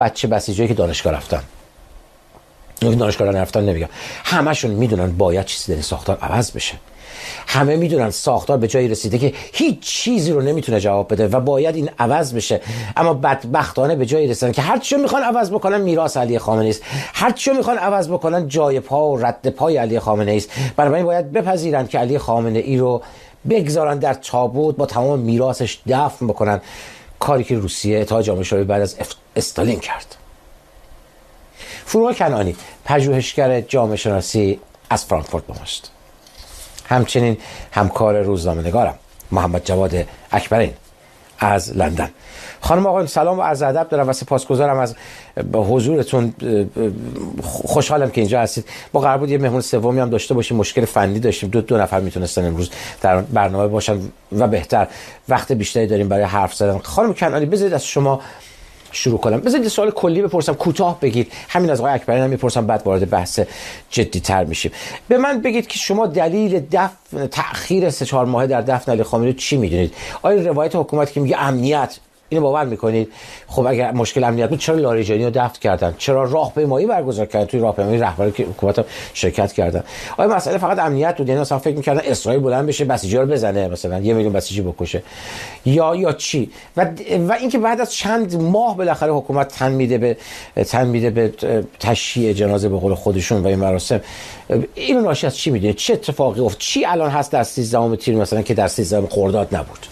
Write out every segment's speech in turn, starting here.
بچه بسیجایی که دانشگاه رفتن، اون دانشگاه رفتن نمیگم، همشون میدونن باید چیزی در این ساختار عوض بشه. همه میدونن ساختار به جایی رسیده که هیچ چیزی رو نمیتونه جواب بده و باید این عوض بشه، اما بدبختانه به جایی رسیدن که هر چی میخوان عوض بکنن میراث علی خامنه‌ای است، هر چی میخوان عوض بکنن جای پا و رد پای علی خامنه‌ای است. بنابراین باید بپذیرن که علی خامنه‌ای رو بگذارن در تابوت با تمام میراثش دفن بکنن، کاری که روسیه اتحاد جامعه شوروی بعد از استالین کرد. فروغ کنعانی پژوهشگر جامعه شناسی از فرانکفورت با ماست. همچنین همکار روزنامه‌نگارم محمد جواد اکبرین از لندن. خانم آقایان سلام و عرض ادب دارم و سپاسگزارم از حضورتون. خوشحالم که اینجا هستید. ما قرار بود یه مهمون سومی هم داشته باشیم، مشکل فنی داشتیم، دو نفر میتونستن امروز در برنامه باشن و بهتر وقت بیشتری داریم برای حرف زدن. خانم کنعانی بذارید از شما شروع کنم. بذارید سوال کلی بپرسم، کوتاه بگید، همین از آقای اکبرین هم میپرسم، بعد وارد بحث جدی‌تر میشیم. به من بگید که شما دلیل تأخیر 3-4 ماهه در دفن علی خامنه‌ای چی میدونید؟ آیا روایت حکومت که میگه امنیت، اینو باور میکنید؟ خب اگر مشکل امنیت بود چرا لاریجانی رو دفن کردن؟ چرا راهپیمایی برگزار کردن؟ توی راهپیمایی رهبر که حکومت هم شرکت کردن. آیا مسئله فقط امنیت بود؟ یعنی مثلا فکر میکردن اسرائیل بلند بشه بسیجا رو بزنه، مثلا 1 میلیون بسیجی بکشه، یا چی؟ و اینکه بعد از چند ماه بالاخره حکومت تن میده به تشییع جنازه به قول خودشون و این مراسم، اینو ناشی از چی میدونید؟ چه اتفاقی افتاد؟ چی الان هست در 13 تیر مثلا که در 13 خرداد نبود؟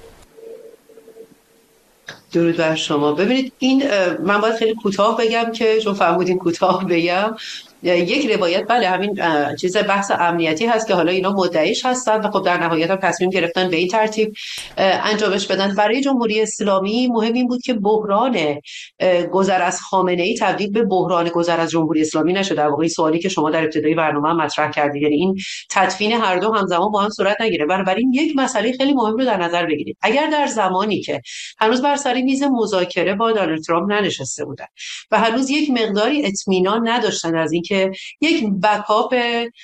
درود بر شما. ببینید این من باید خیلی کوتاه بگم که چون فرمودین کوتاه بگم. یک روایت بله همین چیز بحث امنیتی هست که حالا اینا مدعیش هستن و خب در نهایت هم تصمیم گرفتن به این ترتیب انجامش بدن. برای جمهوری اسلامی مهم این بود که بحران گذر از خامنه‌ای تبدیل به بحران گذر از جمهوری اسلامی نشه. در واقع سوالی که شما در ابتدای برنامه هم مطرح کردید، یعنی این تدفین هر دو همزمان با هم صورت نگیره. بنابراین یک مسئله خیلی مهم رو در نظر بگیرید. اگر در زمانی که هنوز بر سر میز مذاکره با دونالد ترامپ ننشسته بودن و هنوز یک مقداری اطمینان نداشتن از اینکه یک بکاپ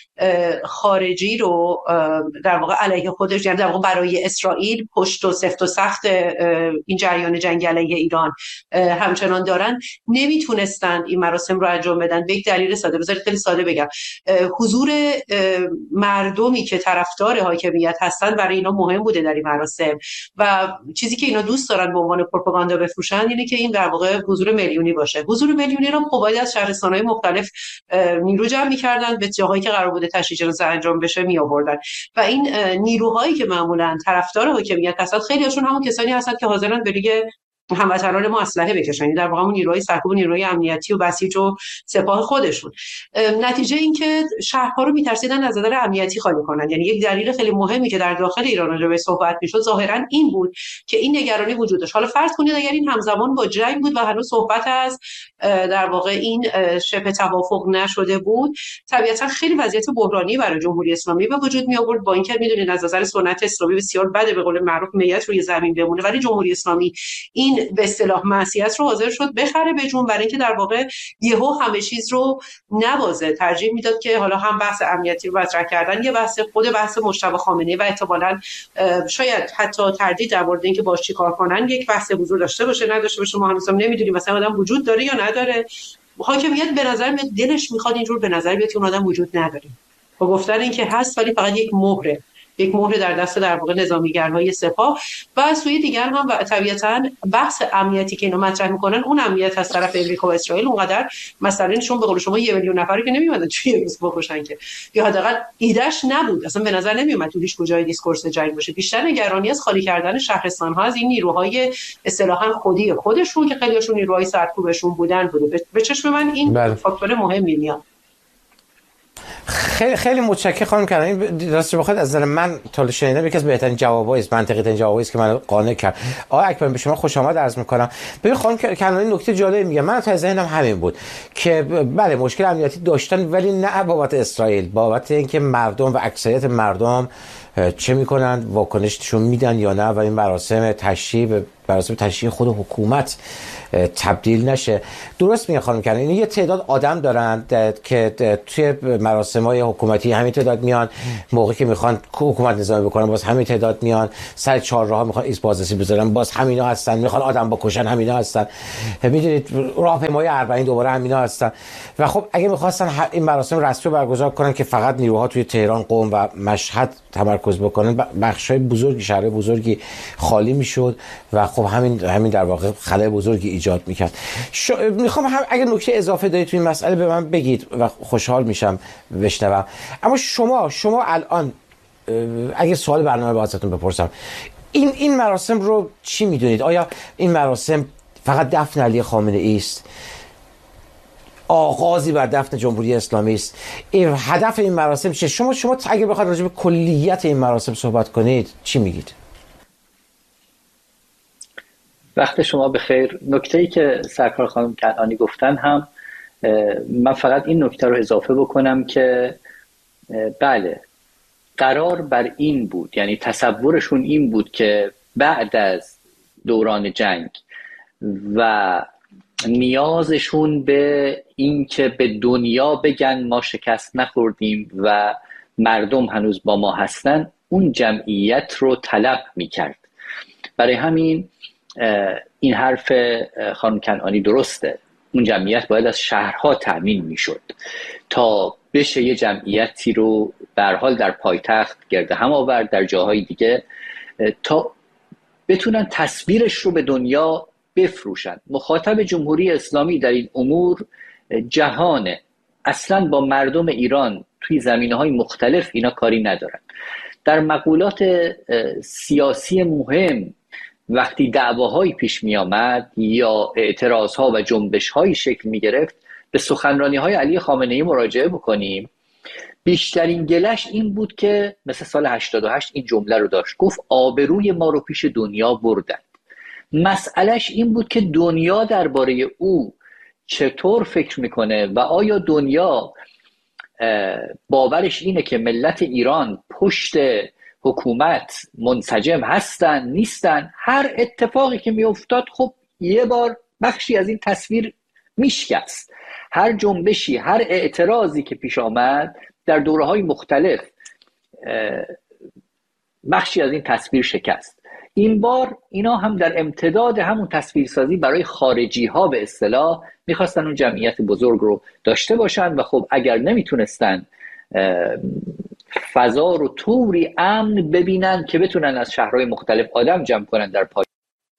خارجی رو در واقع علیه خودش، یعنی در واقع برای اسرائیل پشت و سفت و سخت این جریان جنگ علیه ایران همچنان دارن، نمیتونستند این مراسم رو انجام بدن. به یک دلیل ساده، بذارید خیلی ساده بگم، حضور مردمی که طرفدار حاکمیت هستن برای اینا مهم بوده در این مراسم و چیزی که اینا دوست دارن به عنوان پروپاگاندا بفروشن اینه که این در واقع حضور میلیونی باشه. حضور میلیونی رو خب باید از شهرستان‌های مختلف نیرو جمع می‌کردن، به جاهایی که قرار بوده تشییع جنازه انجام بشه میآوردن و این نیروهایی که معمولاً طرفدار حاکمیت هستن خیلی هاشون همون کسانی هستن که حاضرن به لیگ هموطنان ما اسلحه بکشن، یعنی در واقع همون نیروهای سرکوب، نیروهای امنیتی و بسیج و سپاه خودشون. نتیجه این که شهرها رو میترسیدن از نظر امنیتی خالی کنن. یعنی یک دلیل خیلی مهمی که در داخل ایران راجع به صحبت میشد ظاهرا این بود که این نگرانی وجود داشت. حالا فرض کنید اگر این همزمان با جنگ بود و هنوز صحبت از در واقع این شبه توافق نشده بود، طبیعتا خیلی وضعیت بحرانی برای جمهوری اسلامی به وجود می آورد. با اینکه میدونید از نظر سنت اسلامی بسیار بده به قول معروف میت روی زمین بمونه، ولی جمهوری اسلامی این به اصطلاح معصیت رو حاضر شد بخره به جون، برای اینکه در واقع یهو همه چیز رو نبازه. ترجیح میداد که حالا هم بحث امنیتی رو مطرح کردن، یه بحث مجتبی خامنه‌ای و احتمالاً شاید حتی تردید در مورد اینکه باش چیکار کنن یک بحث حضور داشته باشه نداشته باشه. ما هنوز هم نمیدونیم مثلا آدم وجود داره یا نداره. حاکمیت به نظر میاد دلش میخواد اینجور به نظر بیاد که اون آدم وجود نداره. با گفتن اینکه هست ولی فقط یک مهره در دست در واقع نظامیگرهای سپاه. و از سوی دیگر هم و طبیعتاً بحث امنیتی که اینا مطرح میکنن اون امنیت از طرف امریکا و اسرائیل اونقدر مثلا چون به قول شما 1 میلیون نفری که نمیومدن توی روز بکشن که، یا حداقل ایدهش نبود، اصلا به نظر نمیومد تو هیچ کجای دیسکورس جنگ باشه. بیشتر نگرانی از خالی کردن شهرستان ها از این نیروهای اصطلاحاً خودشون که خیلیشون نیروهای سرکوبشون بودن. به چشم من این فاکتور مهمی میاد. خیلی متشکرم خانم کنعانی. راستش بخواد از نظر من تا شنیدم یکی از بهترین جوابایی است، منطقی ترین جوابایی است که من قانع کرد. آقای اکبرین به شما خوش آمد عرض می‌کنم. ببین خانم کنعانی نکته جالبی میگه، من تا ذهنم همین بود که بله مشکل امنیتی داشتن ولی نه بابت اسرائیل، بابت اینکه مردم و اکثریت مردم چه میکنن، واکنششون میدن یا نه، و این مراسم تشییع خود حکومت تبدیل نشه. درست میگه خانم کنانی، این یه تعداد آدم دارن که توی مراسم‌های حکومتی همین تعداد میان، موقعی که میخوان حکومت نظامی بکنن باز همین تعداد میان، سر چهارراه میخوان ایست بازرسی بذارن باز همینا هستن، میخوان آدم بکشن همینا هستن، میدونید راهپیمایی اربعین دوباره همینا هستن. و خب اگه میخواستن این مراسم رسمی برگزار کنن که فقط نیروها توی تهران، قم و مشهد تمرکز بکنن، بخشای بزرگی، شهرهای بزرگی خالی میشد و خب همین در واقع خلأ بزرگی ایجاد میکرد. میخوام اگه نکته اضافه دارید توی این مسئله به من بگید و خوشحال میشم بشنوم. اما شما الان اگه سوال برنامه با ازتون بپرسم، این مراسم رو چی میدونید؟ آیا این مراسم فقط دفن علی خامنه ای است؟ آغازی بر دفن جمهوری اسلامی است؟ هدف این مراسم چیه؟ شما اگه بخواید راجع به کلیت این مراسم صحبت کنید چی میگید؟ وقت شما بخیر. نکته‌ای که سرکار خانم کنعانی گفتن هم من فقط این نکته رو اضافه بکنم که بله، قرار بر این بود، یعنی تصورشون این بود که بعد از دوران جنگ و نیازشون به این که به دنیا بگن ما شکست نخوردیم و مردم هنوز با ما هستن، اون جمعیت رو طلب میکرد. برای همین این حرف خانم کنعانی درسته، اون جمعیت باید از شهرها تأمین میشد تا بشه یه جمعیتی رو به هر حال در پایتخت گرد هم آورد، در جاهای دیگه، تا بتونن تصویرش رو به دنیا بفروشن. مخاطب جمهوری اسلامی در این امور جهانه، اصلا با مردم ایران توی زمینه‌های مختلف اینا کاری ندارن. در مقولات سیاسی مهم وقتی دعواهایی پیش می آمد یا اعتراضها و جنبش‌هایی شکل می گرفت، به سخنرانی‌های علی خامنه‌ای مراجعه بکنیم. بیشترین گلش این بود که مثل سال 88 این جمله رو داشت، گفت آبروی ما رو پیش دنیا بردند. مسئلهش این بود که دنیا درباره او چطور فکر میکنه و آیا دنیا باورش اینه که ملت ایران پشت حکومت منسجم هستن نیستن. هر اتفاقی که میافتاد خب یه بار بخشی از این تصویر میشکست. هر جنبشی، هر اعتراضی که پیش آمد در دوره‌های مختلف بخشی از این تصویر شکست. این بار اینا هم در امتداد همون تصویرسازی برای خارجی ها به اصطلاح میخواستن اون جمعیت بزرگ رو داشته باشن و خب اگر نمیتونستن فضا رو طوری امن ببینن که بتونن از شهرهای مختلف آدم جمع کنن در پای.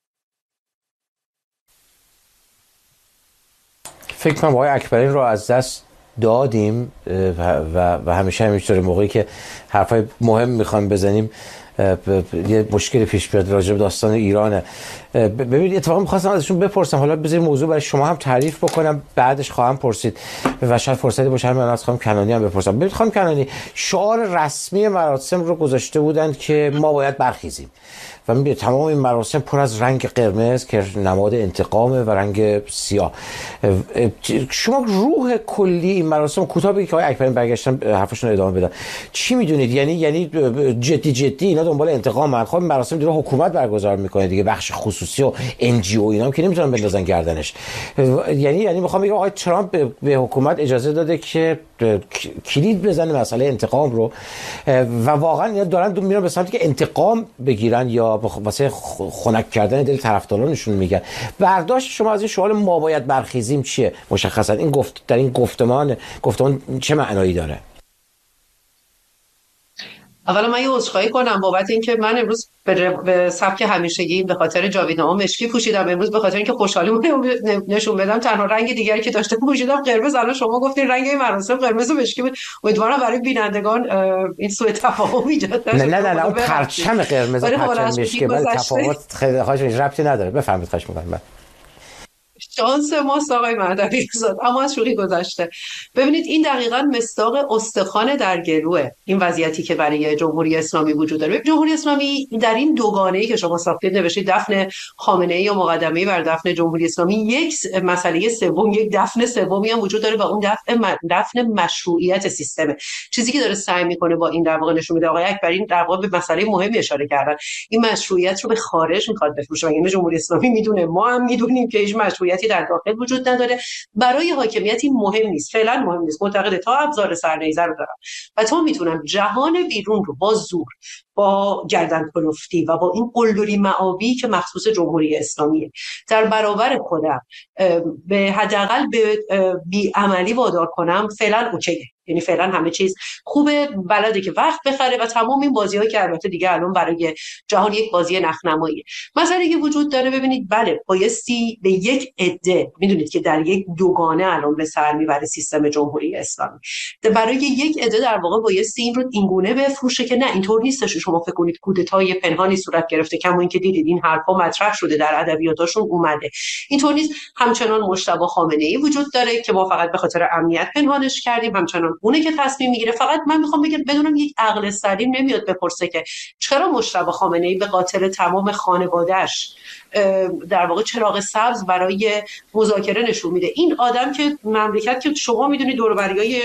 فکر کنم آقای اکبری رو از دست دادیم و همیشه همینطوره، موقعی که حرفای مهم میخوام بزنیم یه مشکل پیش بیاد راجع به داستان ایرانه. ببینید اتفاقا می‌خواستم ازشون بپرسم، حالا بذارید موضوع برای شما هم تعریف بکنم، بعدش خواهم پرسید و شاید فرصتی باشه من از خانم کنعانی هم بپرسم. ببینید خانم کنعانی، شعار رسمی مراسم رو گذاشته بودند که ما باید برخیزیم و می‌بینید تمام این مراسم پر از رنگ قرمز که نماد انتقامه و رنگ سیاه. شما روح کلی این مراسم کوتاه بگید که آقای اکبری برگشتن حرفشون رو ادامه بدن. چی می‌دونید؟ یعنی جدی اینا دنبال انتقامن؟ خب مراسم دیگه حکومت برگزار می‌کنه دیگه، بخش خصوصی و ان جی او اینا هم که نمی‌تونن بندازن گردنش. یعنی می‌خوام بگم آقای ترامپ به حکومت اجازه داده که کلید بزنه مسئله انتقام رو و واقعا اینا دارن میرن به سمتی که انتقام بگیرن یا واسه خنک کردن دل طرفدارانشون میگن. برداشت شما از این سوال ما باید برخیزیم چیه مشخصا؟ این در این گفتمان چه معنایی داره؟ اولا من یه عذرخواهی کنم بابت اینکه من امروز به سبک همیشگی به خاطر جاویدنامه مشکی پوشیدم. امروز به خاطر اینکه خوشحالیمو نشون بدم تنها رنگ دیگری که داشتم پوشیدم قرمز. الان شما گفتین رنگ این مراسم قرمز و مشکی بود. امیدوارم برای بینندگان این سوء تفاهم ایجاد نشه. نه اون پرچم قرمز و پرچم مشکی ولی تفاوت خیلی خواهش ربطی نداره. بفرمایید. خواهش می‌کنم. شانس ماست آقای مهدوی زاد. اما از شوخی گذشته، ببینید این دقیقاً مصداق استخوان در گلوه این وضعیتی که برای جمهوری اسلامی وجود داره. جمهوری اسلامی در این دوگانه‌ای که شما ساختید، نوشتید دفن خامنه‌ای یا مقدمه‌ای بر دفن جمهوری اسلامی، یک مسئله سوم، یک دفن سومی هم وجود داره و اون دفن مشروعیت سیستمه. چیزی که داره سعی میکنه با این در واقع نشون میده آقای اکبری، این در واقع به مسئله مهمی اشاره کردن، این مشروعیت رو به خارج میخواد بفروشه. و جمهوری اسلامی میدونه، ما هم میدونیم که هیچ مشروعیتی در داخل وجود نداره. برای حاکمیت این مهم نیست، فعلا مهم نیست. معتقده تا ابزار سرنیزه رو دارم و تا میتونم جهان بیرون رو با زور، با گردن کلفتی و با این قلدری معابی که مخصوص جمهوری اسلامیه در برابر خودم به حداقل به بیعملی وادار کنم، فعلا اوکیه. یعنی فعلا همه چیز خوبه، بلده که وقت بخره و تمام این بازی‌ها که البته دیگه الان برای جهان یک بازی نخنماییه. مسئله که وجود داره، ببینید بله بایستی به یک عده، میدونید که در یک دوگانه الان به سر میبره سیستم جمهوری اسلامی، برای یک عده در واقع بایستی این رو اینگونه بفروشه که نه اینطور نیستش. شما فکر کنید کودتای پنهانی صورت گرفته، کما اینکه دیدید این حرفا مطرح شده در ادبیاتشون اومده، اینطور نیست. همچنان مجتبی خامنه‌ای وجود داره که ما فقط به خاطر امنیت پنهانش کردیم، همچنان اونه که تصمیم میگیره. فقط من میخوام بگم بدونم یک عقل سلیم نمیاد بپرسه که چرا مجتبی خامنه‌ای به قاتل تمام خانواده‌اش در واقع چراغ سبز برای مذاکره نشون میده. این آدم که مملکت که شما میدونید دور و بریای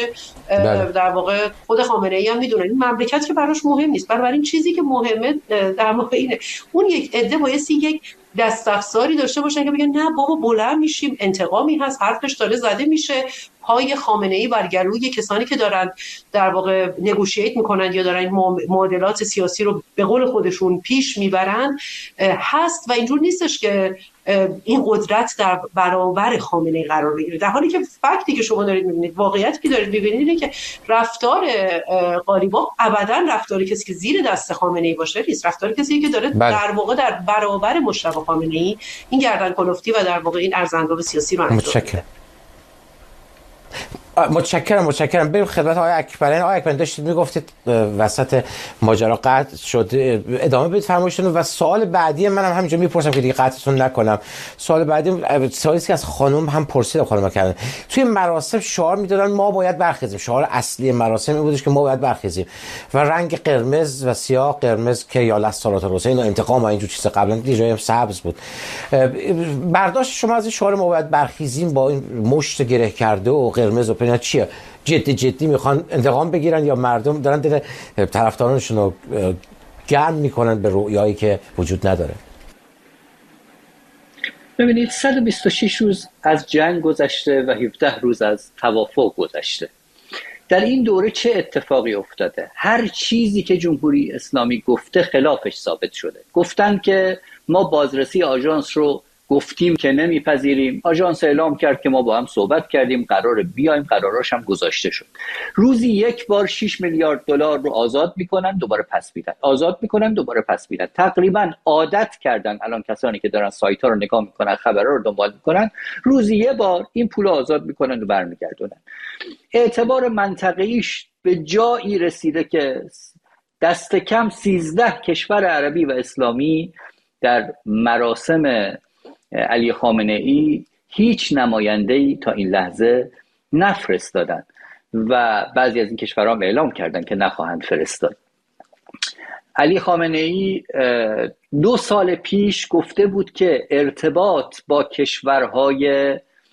در واقع خود خامنه‌ای هم میدونن این مملکت که براش مهم نیست. بنابراین چیزی که مهمه در واقع اینه اون یک عده بایستی یک دستافزاری داشته باشن که بگن نه بابا بلند میشیم، انتقامی هست، حرفش داره زده میشه، پای خامنه‌ای بر گلوی کسانی که دارن در واقع نگوشییت میکنن یا دارن معادلات سیاسی رو به قول خودشون پیش میبرن هست و اینجور نیستش که این قدرت در برابر خامنه‌ای قرار بگیره. در حالی که فکتی که شما دارید میبینید، واقعیتی که دارید میبینید اینه که رفتار قالیباف ابداً رفتار کسی که زیر دست خامنه‌ای باشه نیست، رفتار کسی که داره در واقع در برابر مجتبی خامنه‌ای این گردن کلفتی و در واقع این ارزنداب سیاسی رو انجام میده. متشکرم. بریم خدمت آقای اکبری. آقای اکبری داشتید میگفتید وسط ماجرا قطع شد، ادامه بدید فرمایشتون. و سوال بعدی منم همینجا میپرسم که دیگه قطعتون نکنم. سوال بعدی سوالی که از خانم هم پرسیدم، خانم کردن توی مراسم شعار میدادن ما باید برخیزیم. شعار اصلی مراسم این بودش که ما باید برخیزیم و رنگ قرمز و سیاه، قرمز که یا لصالات الحسین و انتقام و اینجور چیزا، قبلا یه جایی هم سبز بود. برداشت شما از این شعار ما باید برخیزیم با این مشت گره کرده و قرمز و پناه چیه؟ جدی میخوان انتقام بگیرن یا مردم دارن دل طرفدارانشون رو گرم میکنن به رویایی که وجود نداره؟ ببینید 126 روز از جنگ گذشته و 17 روز از توافق گذشته. در این دوره چه اتفاقی افتاده؟ هر چیزی که جمهوری اسلامی گفته خلافش ثابت شده. گفتن که ما بازرسی آژانس رو گفتیم که نمیپذیریم، آژانس اعلام کرد که ما با هم صحبت کردیم، قراره بیایم، قراراش هم گذاشته شد. روزی یک بار 6 میلیارد دلار رو آزاد میکنن دوباره پس میدن، آزاد میکنن دوباره پس میدن. تقریبا عادت کردن الان کسانی که دارن سایت ها رو نگاه میکنن، خبرها رو دنبال میکنن، روزی یه بار این پول آزاد میکنن و برمیگردونن. اعتبار منطقه‌ایش به جایی رسیده که دست کم 13 کشور عربی و اسلامی در مراسم علی خامنه‌ای هیچ نماینده‌ای تا این لحظه نفرستادن و بعضی از این کشورها اعلام کردن که نخواهند فرستاد. علی خامنه‌ای 2 سال پیش گفته بود که ارتباط با کشورهای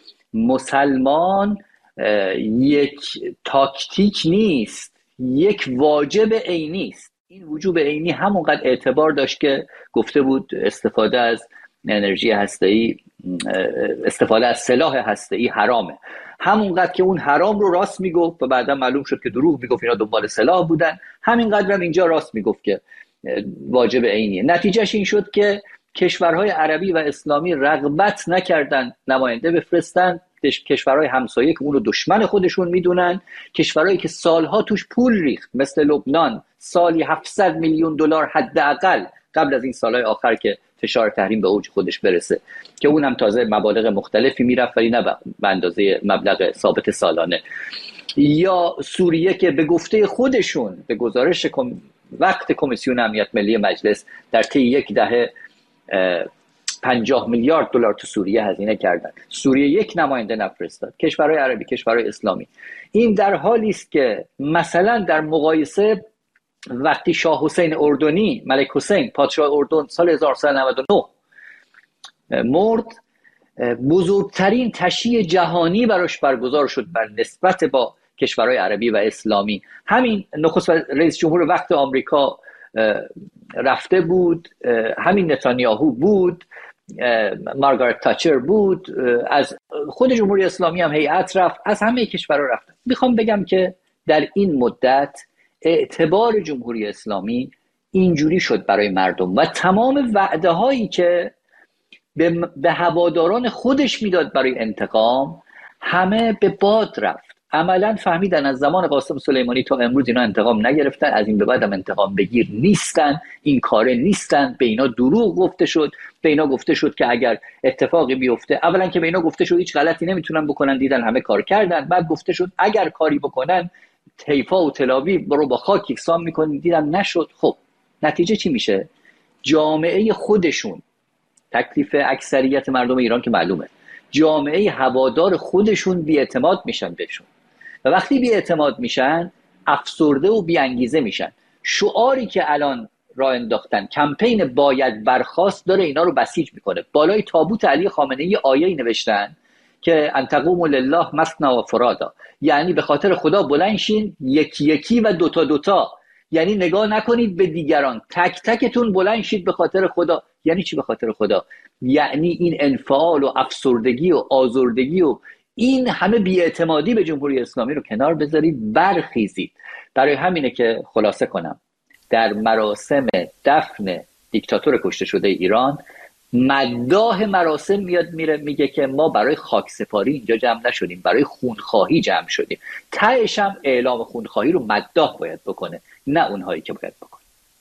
مسلمان یک تاکتیک نیست، یک واجب عینی است. این وجوب عینی همونقدر اعتبار داشت که گفته بود استفاده از انرژی هسته‌ای، استفاده از سلاح هسته‌ای حرامه. همونقدر که اون حرام رو راست میگفت و بعدا معلوم شد که دروغ میگفت، اینا دنبال سلاح بودن، همینقدر هم اینجا راست میگفت که واجب عینیه. نتیجهش این شد که کشورهای عربی و اسلامی رغبت نکردن نماینده بفرستن. کشورهای همسایه که اون رو دشمن خودشون میدونن، کشورهایی که سالها توش پول ریخت مثل لبنان، سالی 700 میلیون دلار حداقل قبل از این سالهای آخر که فشار تحریم به اوج خودش برسه، که اون هم تازه مبالغ مختلفی میرفت ولی نه به اندازه مبلغ ثابت سالانه. یا سوریه که به گفته خودشون به گزارش وقت کمیسیون امنیت ملی مجلس در طی 10 50 میلیارد دلار تو سوریه هزینه کردن. سوریه یک نماینده نفرستاد. کشورهای عربی، کشورهای اسلامی. این در حالی است که مثلا در مقایسه وقتی شاه حسین اردنی، ملک حسین پادشاه اردن سال 1399 مرد، بزرگترین تشییع جهانی براش برگزار شد بر نسبت با کشورهای عربی و اسلامی. همین نخست رئیس جمهور وقت آمریکا رفته بود، همین نتانیاهو بود، مارگارت تاچر بود، از خود جمهوری اسلامی هم هیئت رفت، از همه کشورها رفتن. میخوام بگم که در این مدت اعتبار جمهوری اسلامی اینجوری شد برای مردم و تمام وعده هایی که به هواداران خودش میداد برای انتقام همه به باد رفت. عملا فهمیدن از زمان قاسم سلیمانی تا امروز اینا انتقام نگرفتن، از این به بعد هم انتقام بگیر نیستن، این کاره نیستن. به اینا دروغ گفته شد، به اینا گفته شد که اگر اتفاقی بیفته، اولا که به اینا گفته شد هیچ غلطی نمیتونن بکنن، دیدن همه کار کردن. بعد گفته شد اگر کاری بکنن حیفا و تل‌آویو رو با خاک یکسان میکنن، دیدن نشد. خب نتیجه چی میشه؟ جامعه خودشون، تکلیف اکثریت مردم ایران که معلومه، جامعه هوادار خودشون بی‌اعتماد میشن بهشون و وقتی بی‌اعتماد میشن افسرده و بی‌انگیزه میشن. شعاری که الان راه انداختن، کمپین باید برخاست، داره اینا رو بسیج میکنه. بالای تابوت علی خامنه‌ای آیه‌ای نوشتن که ان تقوموا لله مثنی و فرادا، یعنی به خاطر خدا بلند شین یکی یکی و دوتا دوتا، یعنی نگاه نکنید به دیگران، تک تکتون بلند شید به خاطر خدا. یعنی چی به خاطر خدا؟ یعنی این انفعال و افسردگی و آزردگی و این همه بی‌اعتمادی به جمهوری اسلامی رو کنار بذارید، برخیزید. برای همینه که خلاصه کنم، در مراسم دفن دیکتاتور کشته شده ایران، مداح مراسم میاد میره میگه که ما برای خاکسپاری اینجا جمع نشدیم، برای خونخواهی جمع شدیم. تهش هم اعلام خونخواهی رو مداح باید بکنه، نه اونهایی که باید بکنه.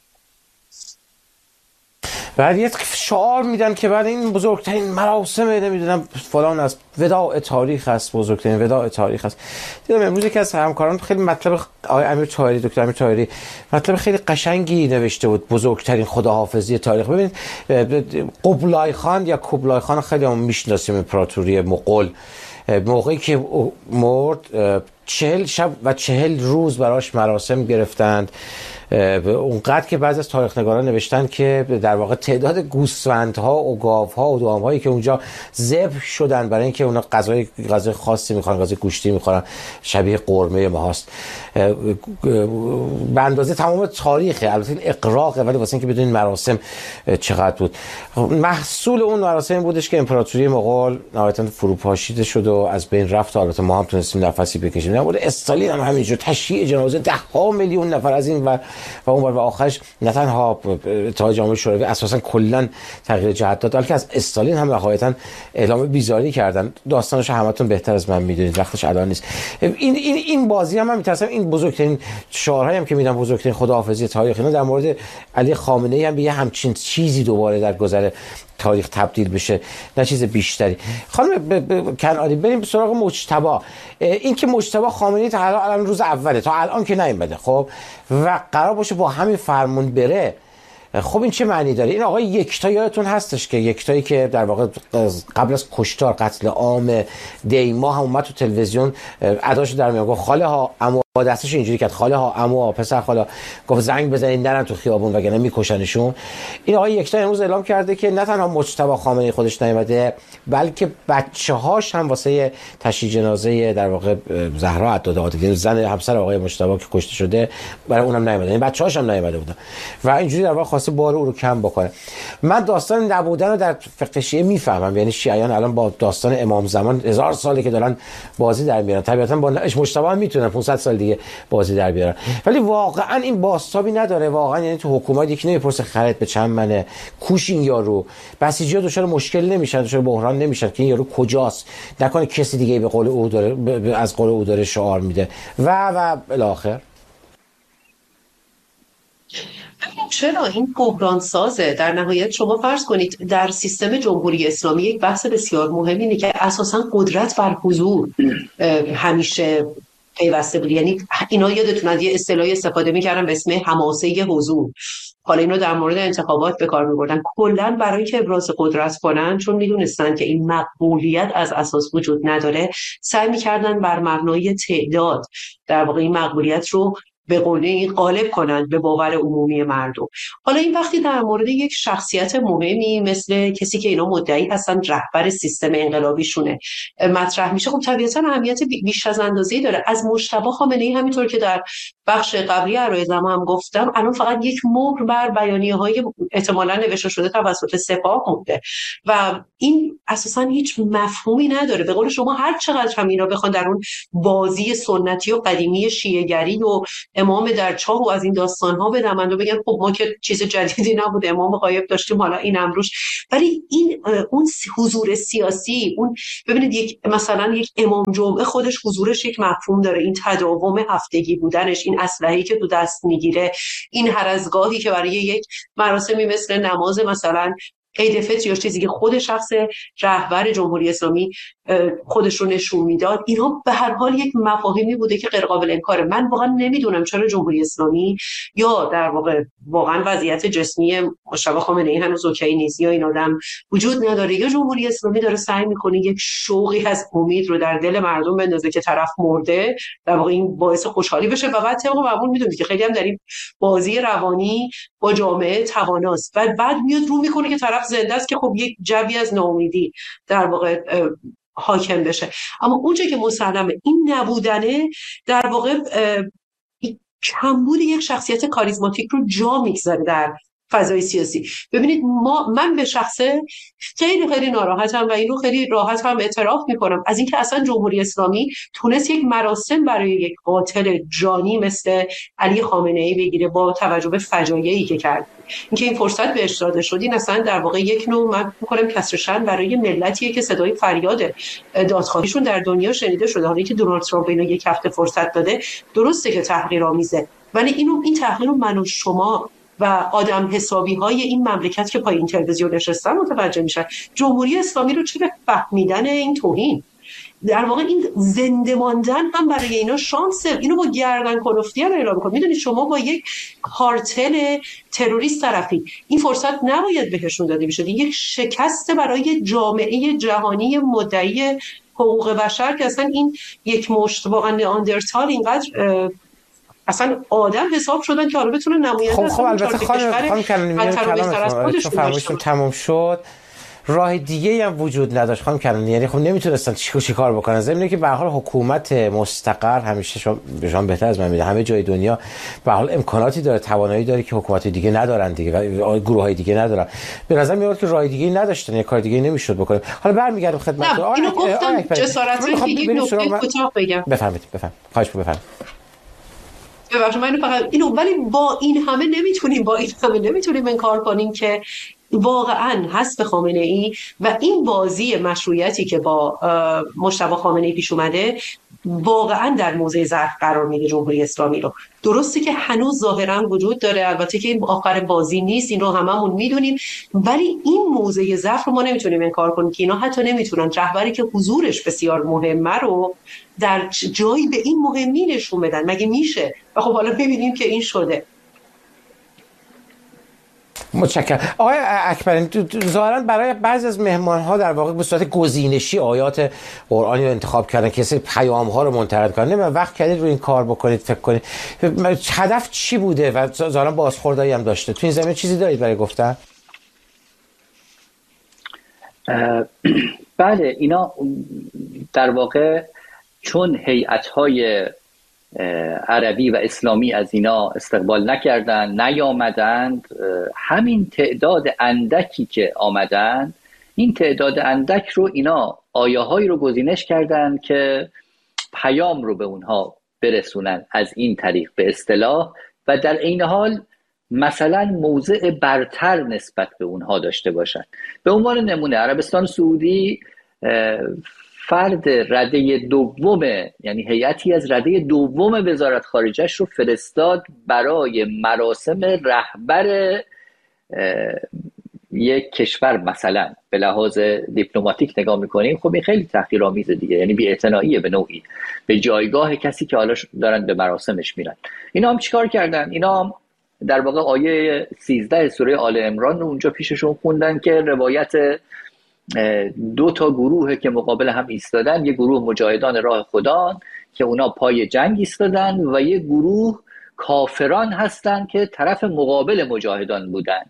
بعد یک شعار میدن که بعد این بزرگترین مراسم نمیدونم فلان است، وداع تاریخ است، بزرگترین وداع تاریخ است. دیدم امروز یکی از همکاران خیلی مطلب، آقای امیر طاهری، دکتر امیر طاهری، مطلب خیلی قشنگی نوشته بود، بزرگترین خداحافظی تاریخ. ببینید قبلای خان یا کوبلای خان خیلی هم میشناسیم، امپراتوری مغول، موقعی که مرد 40 شب و 40 روز براش مراسم گرفتند. اونقدر که بعضی از تاریخ‌نگاران نوشتن که در واقع تعداد گوسفندها و گاوها و دام‌هایی که اونجا ذبح شدن برای اینکه اونا غذای خاصی می‌خورن، غذای گوشتی می‌خورن، شبیه قرمه ماست، به اندازه تمام تاریخه. البته این اقراقه، ولی واسه اینکه بدونین مراسم چقدر بود. محصول اون مراسم بودش که امپراتوری مغول نهایتاً فروپاشیده شد و از بین رفت. البته ما هم تونستیم نفسی بکشیم. نبود استالین هم همینجور تشییع جنازه 10 میلیون نفر از این و اون و آخرش نه تنها اتحاد جماهیر شوروی اساسا کلا تغییر جهت داد، بلکه از استالین هم نهایتا اعلام بیزاری کردن. داستانش همتون بهتر از من میدونید، وقتش الان نیست. این بازی هم من میترسم این بزرگترین شعارهایی هم که میدن، بزرگترین خداحافظی تاریخ، اینا در مورد علی خامنه ای هم به همچین چیزی دوباره در گذر تاریخ تبدیل بشه، نه چیز بیشتری. خانم کنعانی، بریم سراغ مجتبی. این که مجتبی خامنه‌ای تا الان روز اوله، تا الان که نیومده، خب و قرار باشه با همین فرمون بره، خب این چه معنی داره؟ این آقای یکتا یادتون هستش که یکتایی که در واقع قبل از کشتار قتل عام دیما هم اومد تو تلویزیون اداشو در میاد، گفت خاله ها عمو، دستش اینجوری کرد، خاله ها عمو، پسر خاله، گفت زنگ بزنید نرن تو خیابون وگرنه میکشنشون. این آقای یکتا امروز اعلام کرده که نه تنها مجتبی خامنه‌ای خودش نیومده، بلکه بچه‌هاش هم واسه تشییع جنازه در واقع زهرا عداد عاطفی، زن همسر آقای مجتبی که کشته شده، برای اونم نیومده. این بچه‌هاش هم نیومده بودن و اینجوری در واقع خواسته بار او رو کم بکنه. من داستان نبودن رو در فقه شیعه میفهمم، یعنی شیعیان الان با داستان امام زمان 1000 ساله که دارن بازی در میارن، طبیعتا با مجتبی هم میتونن 500 سال دیگه بازی در بیارن، ولی واقعا این بازتابی نداره. واقعا یعنی تو حکومت یکی نمیپرسه خرید به چند منه، کوش این یارو، بسیجی‌ها دچار مشکل نمیشن، دچار بحران نمیشن که این یارو کجاست، نکنه کسی دیگه به قول او داره از قول او داره شعار میده و الی آخر. چرا این بحران سازه؟ در نهایت شما فرض کنید در سیستم جمهوری اسلامی یک بحث بسیار مهم اینه که اساساً قدرت بر حضور همیشه پیوسته بود. یعنی اینا یادتون از یه اصطلاحی استفاده می‌کردن به اسم حماسه حضور. حالا اینو در مورد انتخابات به کار می‌بردن. کلاً برای اینکه ابراز قدرت کنن، چون می‌دونستن که این مقبولیت از اساس وجود نداره، سعی می‌کردن بر مبنای تعداد در واقع این مقبولیت رو به قولی غالب کنند به باور عمومی مردم. حالا این وقتی در مورد یک شخصیت مهمی مثل کسی که اینا مدعی هستن رهبر سیستم انقلابیشونه مطرح میشه، خب طبیعتا اهمیت بیش از اندازه‌ای داره. از مجتبی خامنه‌ای همینطور که در بخش قبلی عرایزم هم گفتم، الان فقط یک مهر بر بیانیه‌های احتمالاً نوشته شده توسط سپاه مونده و این اساساً هیچ مفهومی نداره. به قول شما هر چقدر هم اینا بخوان در اون بازی سنتی و قدیمی شیعه‌گری و امام در چاه و از این داستان‌ها بدمند و بگن خب ما که چیز جدیدی نبوده، امام غایب داشتیم حالا این امروش. ولی این اون حضور سیاسی، اون ببینید یک مثلا یک امام جمعه خودش حضورش یک مفهوم داره، این تداوم هفتگی بودنش، این اسلحه‌ای که تو دست میگیره، این هر از گاهی که برای یک مراسمی مثل نماز مثلا عید فطر یا چیزی که خود شخص رهبر جمهوری اسلامی خودش رو نشون میداد، اینها به هر حال یک مفاهیمی بوده که غیر قابل انکاره. من واقعا نمیدونم چرا جمهوری اسلامی یا در واقع واقعا وضعیت جسمی مشتبه خامنه‌ای هنوز اوکی نیست، یا این آدم وجود نداره، یا جمهوری اسلامی داره سعی میکنه یک شوقی از امید رو در دل مردم بندازه که طرف مرده، در واقع این باعث خوشحالی بشه و بعد طبق معمول میدونید که خیلی هم در این بازی روانی با جامعه تواناست و بعد میاد رو میکنه که طرف زنده است که خب یک جوی از ناامیدی در واقع حاکم بشه. اما اونچه که مسلمه این نبودنه در واقع کمبود یک شخصیت کاریزماتیک رو جا میگذاره در فضای سیاسی. ببینید من به شخصه خیلی خیلی ناراحتم و اینو خیلی راحت هم اعتراف میکنم از اینکه اصلا جمهوری اسلامی تونست یک مراسم برای یک قاتل جانی مثل علی خامنه‌ای بگیره با توجه به فجایعی که کرد. اینکه این فرصت بهش داده شد، این اصلا در واقع یک نوع من می‌کنم کسر شأن برای ملتیه که صدای فریاد دادخواهیشون در دنیا شنیده شده. حالا که دونالد ترامپ اینو یک هفته فرصت داده، درسته که تحقیرآمیزه، ولی این تحقیر رو من و شما و آدم حسابی های این مملکت که پای این تلویزیون نشستن متوجه میشن. جمهوری اسلامی رو چه به فهمیدن این توهین، در واقع این زنده ماندن هم برای اینا شانسه. اینو با گردن کلفتی هم اعلام کنید. میدونید شما با یک کارتل تروریست طرفی، این فرصت نباید بهشون داده بشه. یک شکست برای جامعه جهانی مدعی حقوق بشر که اصلا این یک مشت واقعا نئاندرتال اینقدر اصلا آدم حساب شدن که حالا بتونه نماینده خب البته خانم کلانی تموم شد، راه دیگه هم وجود نداشت خانم کلانی، یعنی خب نمیتونستن چی کار بکنن. ضمن که به هر حال حکومت مستقر همیشه شما بهتر از من میدونید همه جای دنیا به هر حال امکاناتی داره، توانایی داره که حکومت دیگه ندارن دیگه و گروهای دیگه ندارن. به نظر میاد که راه دیگه نداشتن، یه کار دیگه نمیشد بکنه. حالا برمیگردم خدمتتون. اینو گفتم جسارت دیگه نکته کوتاه بگم. بفرمایید خواهش بفرمایید. من فقط اینو، ولی با این همه نمیتونیم انکار کنیم که واقعا حسب خامنه‌ای و این بازی مشروعیتی که با مجتبی خامنه‌ای پیش اومده واقعا در موضع ضعف قرار میده جمهوری اسلامی رو. درسته که هنوز ظاهرا وجود داره، البته که این آخر بازی نیست، این رو هممون میدونیم، ولی این موضع ضعف رو ما نمیتونیم انکار کنیم که اینا حتی نمیتونن رهبری که حضورش بسیار مهمه رو در جایی به این مهمی نشون بدن. مگه میشه؟ و خب حالا ببینیم که این شده. متشکرم آقای اکبری. ظاهرا برای بعضی از مهمان‌ها در واقع به صورت گزینشی آیات قرآنی رو انتخاب کردن که سری پیام‌ها رو منتقل کنن. وقت کردید رو این کار بکنید، فکر کنید هدف چی بوده و ظاهرا بازخوردایی هم داشته. تو این زمینه چیزی دارید برای گفتن؟ بله، اینا در واقع چون هیئت‌های عربی و اسلامی از اینا استقبال نکردن، نیامدند، همین تعداد اندکی که آمدن، این تعداد اندک رو اینا آیه‌هایی رو گزینش کردن که پیام رو به اونها برسونن از این طریق به اصطلاح، و در عین حال مثلا موضع برتر نسبت به اونها داشته باشن. به عنوان نمونه عربستان سعودی فرد رده دوم، یعنی هیئتی از رده دوم وزارت خارجه‌اش رو فرستاد برای مراسم رهبر یک کشور مثلا به لحاظ دیپلماتیک نگاه میکنیم، خب این خیلی تحقیرآمیزه دیگه، یعنی بی‌اعتناییه به نوعی به جایگاه کسی که حالا دارن به مراسمش میرن. اینا هم چیکار کردن؟ اینا هم در واقع آیه 13 سوره آل عمران رو اونجا پیششون خوندن که روایت دو تا گروه که مقابل هم ایستادن، یه گروه مجاهدان راه خدا که اونا پای جنگ ایستادن و یه گروه کافران هستن که طرف مقابل مجاهدان بودن.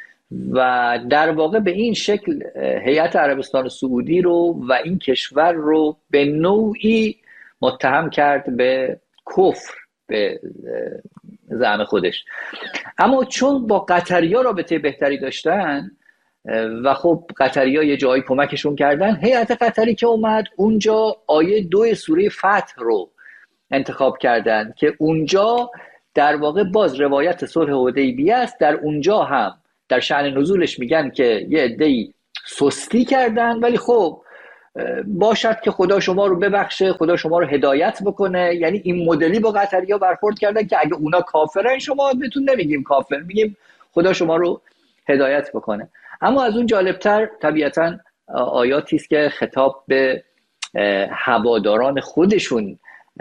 و در واقع به این شکل هیئت عربستان سعودی رو و این کشور رو به نوعی متهم کرد به کفر به زعم خودش. اما چون با قطریا رابطه بهتری داشتن و خب قطریا یه جایی کمکشون کردن، هیئت قطری که اومد اونجا آیه 2 سوره فتح رو انتخاب کردن که اونجا در واقع باز روایت صلح حدیبیه است. در اونجا هم در شأن نزولش میگن که یه عده‌ای سستی کردن، ولی خب باشد که خدا شما رو ببخشه، خدا شما رو هدایت بکنه. یعنی این مدلی با قطریا برخورد کردن که اگه اونا کافرن شما بهتون نمیگیم کافر، میگیم خدا شما رو هدایت بکنه. اما از اون جالبتر طبیعتاً آیاتی است که خطاب به هواداران خودشون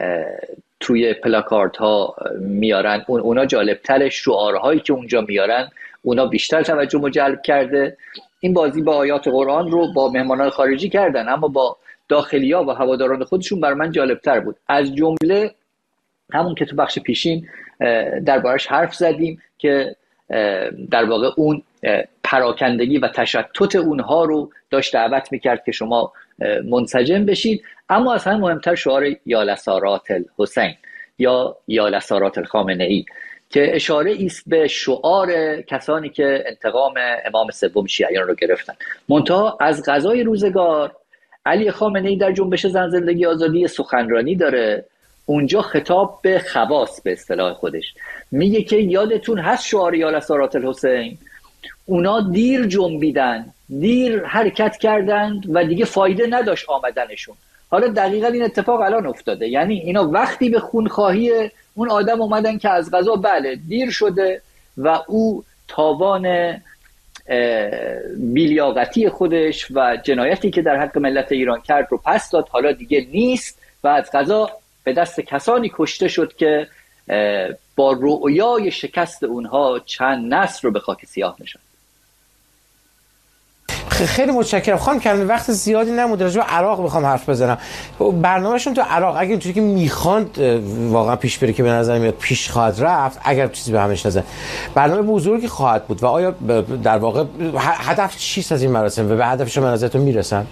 توی پلاکاردها میارن. اونا جالبتر، شعارهایی که اونجا میارن اونا بیشتر توجه جلب کرده. این بازی با آیات قرآن رو با مهمانان خارجی کردن، اما با داخلیا و هواداران خودشون بر من جالبتر بود. از جمله همون که تو بخش پیشین دربارش حرف زدیم که در واقع اون پراکندگی و تشتت اونها رو داشت دعوت میکرد که شما منسجم بشید. اما از همه مهمتر شعار یا لسارات الحسین یا لسارات الخامنه‌ای که اشاره است به شعار کسانی که انتقام امام سوم شیعیان رو گرفتن. منتها از قضای روزگار علی خامنه‌ای در جنبش زن زندگی آزادی سخنرانی داره، اونجا خطاب به خواص به اصطلاح خودش میگه که یادتون هست شعار یا لسارات الحسین؟ اونا دیر جنبیدن، دیر حرکت کردند و دیگه فایده نداشت آمدنشون. حالا دقیقاً این اتفاق الان افتاده، یعنی اینا وقتی به خونخواهی اون آدم اومدن که از قضا بله دیر شده و او تاوان بی‌لیاقتی خودش و جنایتی که در حق ملت ایران کرد رو پس داد، حالا دیگه نیست و از قضا به دست کسانی کشته شد که با رؤیای شکست اونها چند نسل رو به خاک سیاه نشاند. خیلی متشکرم خانم کریمی. وقت زیادی نمونده، راجع به عراق بخوام حرف بزنم. برنامه‌شون تو عراق اگه اینطوری که میخواند واقعا پیش بره که به نظر میاد پیش خواهد رفت، اگر چیزی به همش نزن، برنامه بزرگی خواهد بود و آیا در واقع هدف چیست از این مراسم و به هدفش به نظرتون میرسن؟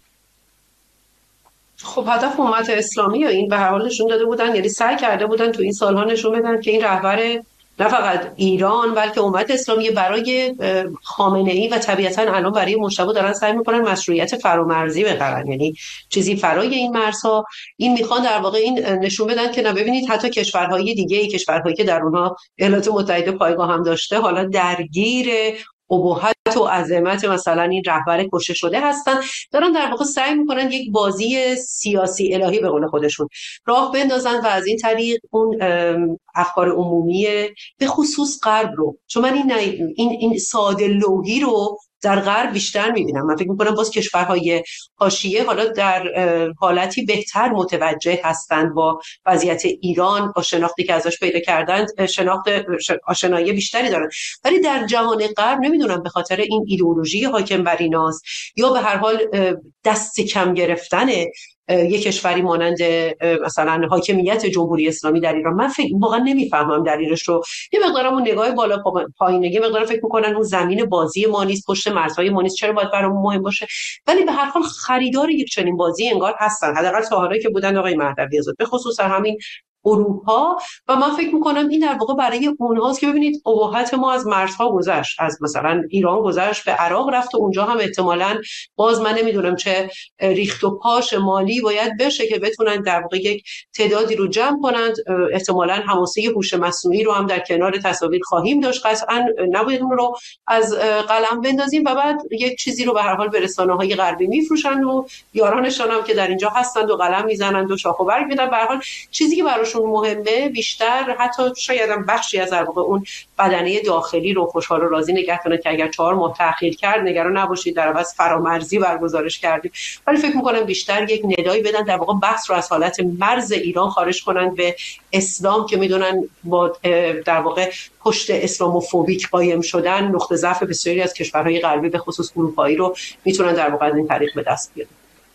خب هدف امت اسلامی و این به هر حال نشون داده بودن، یعنی سعی کرده بودن تو این سالها نشون بدن که این رهبر نه فقط ایران بلکه امت اسلامی برای خامنه‌ای و طبیعتاً الان برای مجتبی دارن سعی میکنن مشروعیت فرامرزی بخرن، یعنی چیزی فرای این مرزها. این میخوان در واقع این نشون بدن که نه ببینید حتی کشورهای دیگه، کشورهایی که در اونها ایالات متحده پایگاه هم داشته، حالا درگیر ابهت و عظمت مثلا این رهبر کشته شده هستن، دارن در واقع سعی میکنن یک بازی سیاسی الهی به قول خودشون راه بندازن و از این طریق اون افکار عمومی به خصوص غرب رو، چون من این ساده لوحی رو در غرب بیشتر میبینم. من فکر میکنم باز کشورهای حاشیه حالا در حالتی بهتر متوجه هستند با وضعیت ایران، با شناختی که ازش پیدا کردن، آشنایی بیشتری دارن، ولی در جهان غرب نمیدونم به خاطر این ایدئولوژی حاکم بر ایناست یا به هر حال دست کم گرفتن یک کشوری مانند مثلا حاکمیت جمهوری اسلامی در ایران. من واقعا نمیفهمم دلیلش رو. یه مقدارم اون نگاه بالا پایینگی، مقدار فکر میکنن اون زمین بازی ما نیست، پشت مرزهای ما نیست، چرا باید برامون مهم باشه؟ ولی به هر حال خریدار یک چنین بازی انگار هستن، حداقل تا حالا که بودن آقای مهدوی آزاد، به خصوص همین اروپا. و من فکر میکنم این در واقع برای اونهاست که ببینید ابهت ما از مرزها گذشت، از مثلا ایران گذشت به عراق رفت و اونجا هم احتمالاً باز من نمیدونم چه ریخت و پاش مالی باید بشه که بتونن در واقع یک تعدادی رو جمع کنند. احتمالاً حماسه هوش مصنوعی رو هم در کنار تصاویر خواهیم داشت، قطعاً نباید اون رو از قلم بندازیم و بعد یک چیزی رو به هر حال به رسانه‌های غربی میفروشن و یارانشان هم که در اینجا هستند و قلم میزنند و شاخ و برگ میدن، به هر حال چیزی که براش براشون مهمه بیشتر حتی شاید هم بخشی از در واقع اون بدنه داخلی رو خوشحال و راضی نگه کنه که اگر 4 ماه تأخیر کرد نگران نباشید در عوض فرامرزی برگزارش کردیم. ولی فکر می‌کنم بیشتر یک ندایی بدن در واقع بحث رو از حالت مرز ایران خارج کنن به اسلام که میدونن با در واقع پشت اسلاموفوبیک قایم شدن نقطه ضعف بسیاری از کشورهای غربی به خصوص اروپایی رو میتونن در واقع از این طریق به دست بیارن.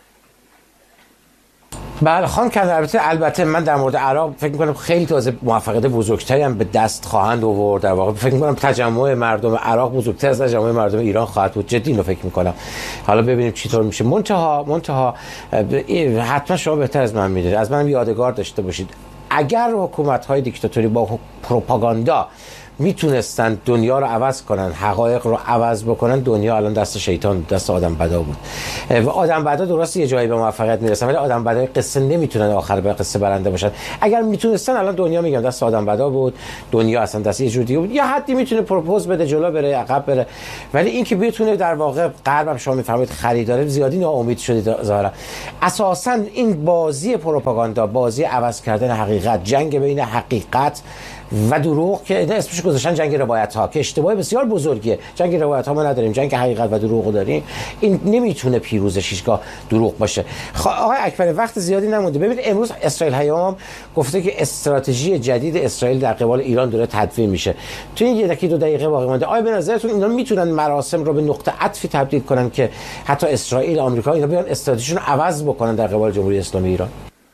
بله خانم کندر، البته من در مورد عراق فکر می‌کنم خیلی تازه موفقیت بزرگتری هم به دست خواهند آورد. در واقع فکر می‌کنم تجمع مردم عراق بزرگتر از تجمع مردم ایران خواهد بود. جدی اینو فکر می‌کنم. حالا ببینیم چطور میشه. منتها حتما شما بهتر از من می‌دونید. از منم یادگار داشته باشید. اگر حکومت‌های دیکتاتوری با پروپاگاندا میتونستن دنیا رو عوض کنن، حقایق رو عوض بکنن، دنیا الان دست شیطان، دست آدم بدا بود. و آدم بدا درست یه جایی به موفقیت میرسن ولی آدم بدای قصه نمیتونن آخر به قصه برنده باشن. اگر میتونستن الان دنیا میگم دست آدم بدا بود، دنیا اصلا دست یه جور دیگه بود. یا حدی میتونه پروپوز بده جلو بره عقب بره، ولی این که بتونه در واقع غربم شما میفهمید خریداره زیادی ناامید شدید ظاهرا. اساسا این بازی پروپاگاندا، بازی عوض کردن حقیقت، جنگ بین حقیقت و دروغ که اسمش گذاشتن جنگ روایت ها که اشتباه بسیار بزرگیه. جنگ روایت ها ما نداریم، جنگ حقیقت و دروغ داریم. این نمیتونه پیروزش هیچگاه دروغ باشه. آقای اکبری وقت زیادی نمونده. ببینید امروز اسرائیل هیام گفته که استراتژی جدید اسرائیل در قبال ایران داره تدوین میشه. تو این 1-2 دقیقه باقی مونده. آیا به نظرتون اینا میتونن مراسم رو به نقطه عطفی تبدیل کنن که حتی اسرائیل آمریکا اینا بیان استراتژیشون رو عوض بکنن در قبال جمهوری اسلامی ایران؟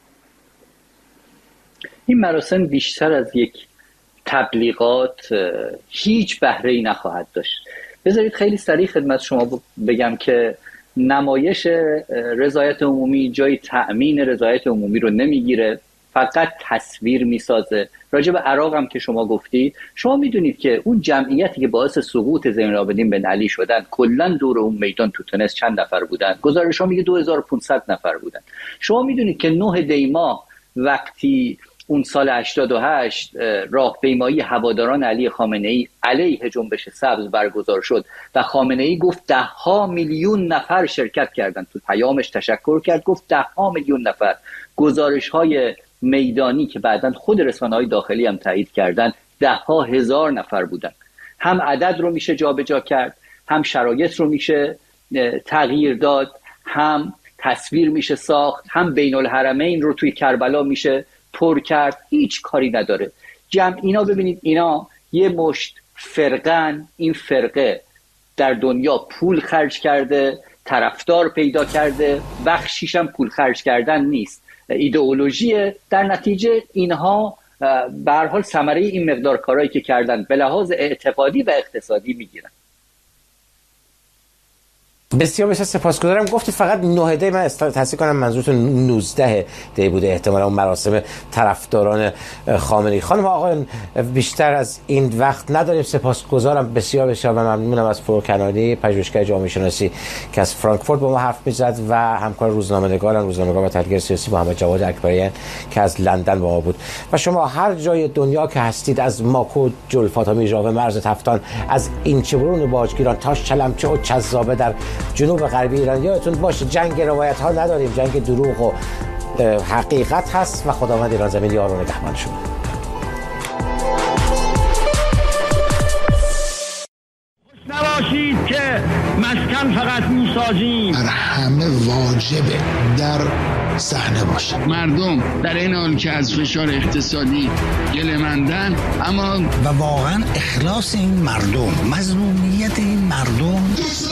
این مراسم بیشتر از یک تبلیغات هیچ بهره‌ای نخواهد داشت. بذارید خیلی سریع خدمت شما بگم که نمایش رضایت عمومی جای تأمین رضایت عمومی رو نمیگیره، فقط تصویر میسازه. راجع به عراق هم که شما گفتید، شما میدونید که اون جمعیتی که باعث سقوط زین العابدین بن علی شدن کلا دور اون میدان تو تونس چند نفر بودن؟ گزارش ها میگه 2500 نفر بودن. شما میدونید که 9 دی ماه وقتی اون سال 88 راهپیمایی هواداران علی خامنه‌ای علیه جنبش سبز برگزار شد و خامنه‌ای گفت 10 میلیون نفر شرکت کردند. تو پیامش تشکر کرد، گفت 10 میلیون نفر. گزارش‌های میدانی که بعداً خود رسانه‌های داخلی هم تایید کردن 10,000 نفر بودن. هم عدد رو میشه جابجا کرد، هم شرایط رو میشه تغییر داد، هم تصویر میشه ساخت، هم بین الحرمین رو توی کربلا میشه پر کرد. هیچ کاری نداره. اینا ببینید، اینا یه مشت فرقن. این فرقه در دنیا پول خرج کرده، طرفدار پیدا کرده، بخشیش هم پول خرج کردن نیست، ایدئولوژیه. در نتیجه اینها به هر حال ثمره این مقدار کارهایی که کردن به لحاظ اعتقادی و اقتصادی میگیرن. بسیار سپاسگزارم. گفتید فقط 9 دی، من تصحیح کنم منظورتون 19 دی بوده احتمالاً اون مراسم طرفداران خامنه‌ای. خانم آقایان بیشتر از این وقت نداریم. سپاسگزارم بسیار و ممنونم از فروغ کنانی، پژوهشگر جامعه شناسی که از فرانکفورت با ما حرف می‌زد و همکار روزنامه‌نگار و تحلیلگر سیاسی محمد جواد اکبریان که از لندن با ما بود. و شما هر جای دنیا که هستید، از ماکو، جلفاطمی، ژاوه، مرز تفتان، از اینچه‌برون باجگیران تا چلمچه و چذابه در جنوب غربی ایران، یادتون باشه جنگ روایت ها نداریم، جنگ دروغ و حقیقت هست و خداوند ایران زمین یار و نگهبان شما. نباشید که مسکن فقط میسازیم، بر همه واجبه در صحنه باشه. مردم در این حال که از فشار اقتصادی گله‌مندن، اما و واقعا اخلاص این مردم، مظلومیت این مردم،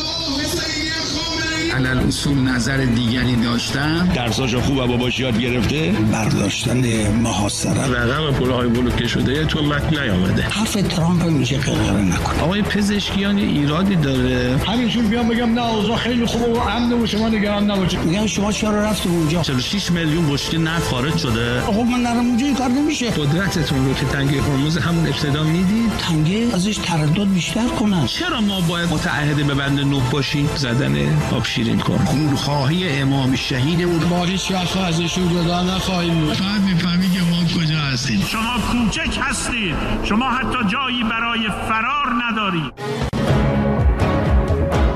علل اصول نظر دیگری داشتن، درساشو خوب و باباش یاد گرفته، برداشتن محاصره، رقم پولهای بلوکه شده تو متن نیامده. حرف ترامپ میشه غلغله نکن. آقای پزشکیان ایرادی داره. همینجور بیام بگم نه اوضاع خیلی خوبه و امن و شما نگران نباشید. میگن شما چرا رفتید اونجا؟ 46 میلیون بشکه نفت خارج شده. خب من نرم اونجا این کار نمیشه. قدرتتون رو که تنگه هرمز همون ابتدا میدید، تنگه ازش تردد بیشتر کنن. چرا ما باید متعهد به بند 9 باشیم؟ زدن آب شیرین کن. خونخواهی امام شهید بود. ما هیچ وقت ازشون جدا نخواهیم بود. فقط میفهمی که ما کجا هستیم. شما کوچک هستید، شما حتی جایی برای فرار ندارید.